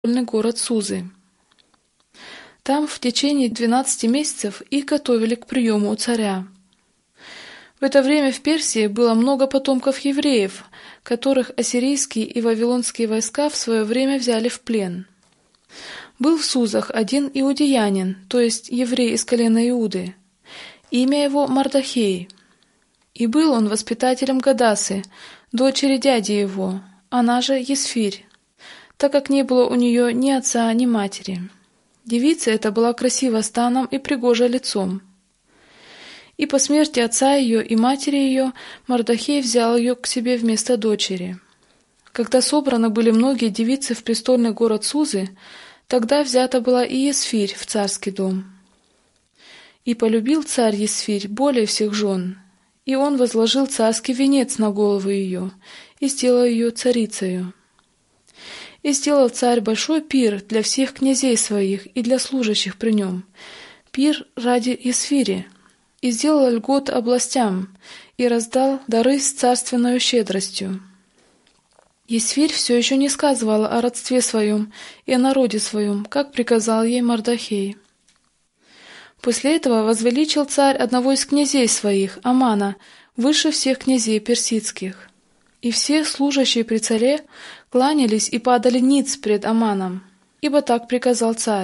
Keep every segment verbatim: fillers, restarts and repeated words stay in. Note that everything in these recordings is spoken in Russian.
город Сузы. Там в течение двенадцати месяцев их готовили к приему у царя. В это время в Персии было много потомков евреев, которых ассирийские и вавилонские войска в свое время взяли в плен. Был в Сузах один иудеянин, то есть еврей из колена Иуды. Имя его Мардохей. И был он воспитателем Гадасы, дочери дяди его, она же Есфирь, так как не было у нее ни отца, ни матери. Девица эта была красива станом и пригожа лицом. И по смерти отца ее и матери ее Мардохей взял ее к себе вместо дочери. Когда собраны были многие девицы в престольный город Сузы, тогда взята была и Есфирь в царский дом. И полюбил царь Есфирь более всех жен, и он возложил царский венец на голову ее и сделал ее царицею. И сделал царь большой пир для всех князей своих и для служащих при нем, пир ради Есфири, и сделал льгот областям, и раздал дары с царственною щедростью. Есфирь все еще не сказывала о родстве своем и о народе своем, как приказал ей Мардохей. После этого возвеличил царь одного из князей своих, Амана, выше всех князей персидских. И все служащие при царе кланялись и падали ниц пред Аманом, ибо так приказал царь.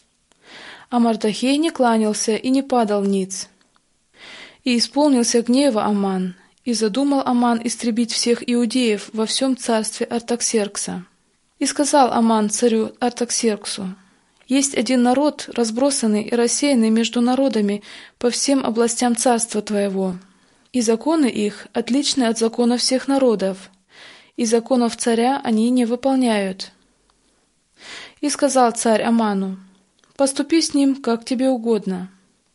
А Мардохей не кланялся и не падал ниц. И исполнился гнева Аман, и задумал Аман истребить всех иудеев во всем царстве Артаксеркса. И сказал Аман царю Артаксерксу: «Есть один народ, разбросанный и рассеянный между народами по всем областям царства твоего, и законы их отличны от законов всех народов, и законов царя они не выполняют». И сказал царь Аману: «Поступи с ним, как тебе угодно».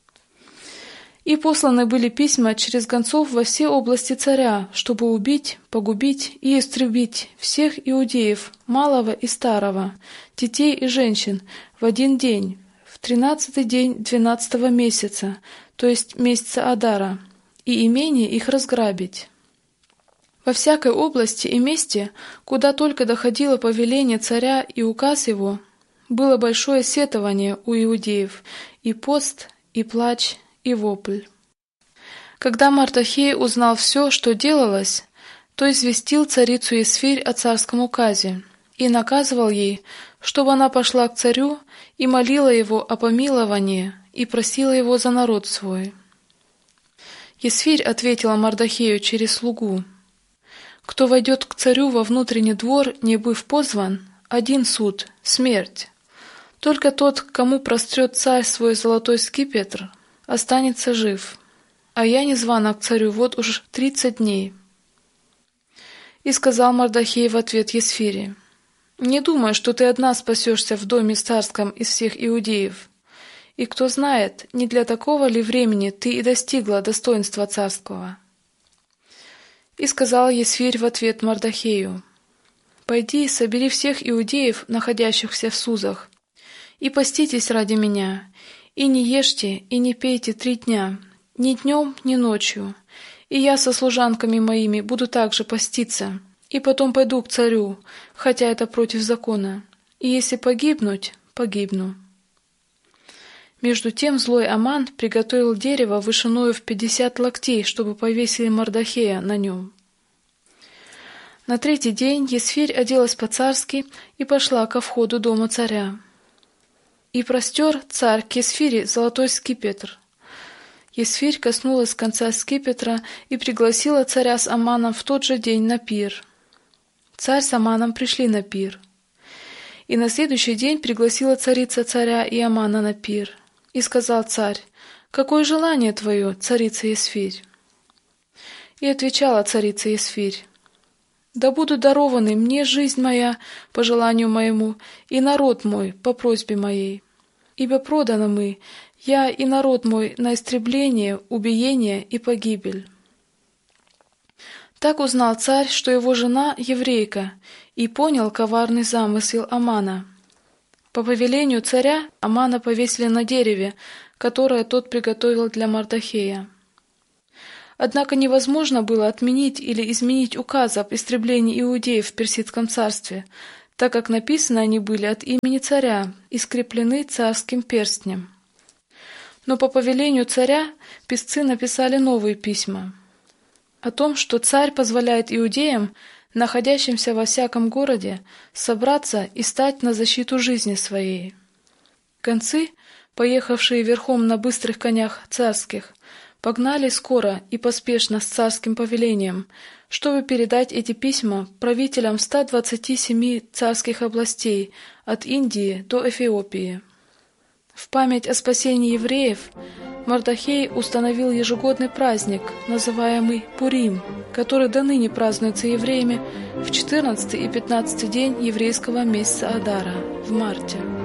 И посланы были письма через гонцов во все области царя, чтобы убить, погубить и истребить всех иудеев, малого и старого, детей и женщин, в один день, в тринадцатый день двенадцатого месяца, то есть месяца Адара, и имение их разграбить. Во всякой области и месте, куда только доходило повеление царя и указ его, было большое сетование у иудеев, и пост, и плач, и вопль. Когда Мардохей узнал все, что делалось, то известил царицу Есфирь о царском указе и наказывал ей, чтобы она пошла к царю и молила его о помиловании и просила его за народ свой. Есфирь ответила Мардохею через слугу: «Кто войдет к царю во внутренний двор, не быв позван, один суд — смерть. Только тот, кому прострет царь свой золотой скипетр, останется жив, а я не звана к царю вот уж тридцать дней». И сказал Мардохей в ответ Есфири: «Не думай, что ты одна спасешься в доме царском из всех иудеев, и кто знает, не для такого ли времени ты и достигла достоинства царского». И сказал Есфирь в ответ Мардохею: «Пойди, собери всех иудеев, находящихся в Сузах, и поститесь ради меня, и не ешьте, и не пейте три дня, ни днем, ни ночью, и я со служанками моими буду также поститься, и потом пойду к царю, хотя это против закона, и если погибнуть, погибну». Между тем злой Аман приготовил дерево вышиною в пятьдесят локтей, чтобы повесили Мардохея на нем. На третий день Есфирь оделась по-царски и пошла ко входу дома царя. И простер царь к Есфири золотой скипетр. Есфирь коснулась конца скипетра и пригласила царя с Аманом в тот же день на пир. Царь с Аманом пришли на пир. И на следующий день пригласила царица царя и Амана на пир. И сказал царь: «Какое желание твое, царица Есфирь?» И отвечала царица Есфирь: «Да будут дарованы мне жизнь моя по желанию моему, и народ мой по просьбе моей. Ибо проданы мы, я и народ мой, на истребление, убиение и погибель». Так узнал царь, что его жена еврейка, и понял коварный замысел Амана. По повелению царя Амана повесили на дереве, которое тот приготовил для Мардохея. Однако невозможно было отменить или изменить указ об истреблении иудеев в Персидском царстве, так как написаны они были от имени царя и скреплены царским перстнем. Но по повелению царя писцы написали новые письма о том, что царь позволяет иудеям, находящимся во всяком городе, собраться и стать на защиту жизни своей. Гонцы, поехавшие верхом на быстрых конях царских, погнали скоро и поспешно с царским повелением, чтобы передать эти письма правителям ста двадцати семи царских областей от Индии до Эфиопии. В память о спасении евреев Мардохей установил ежегодный праздник, называемый Пурим, который до ныне празднуется евреями в четырнадцатый и пятнадцатый день еврейского месяца Адара, в марте.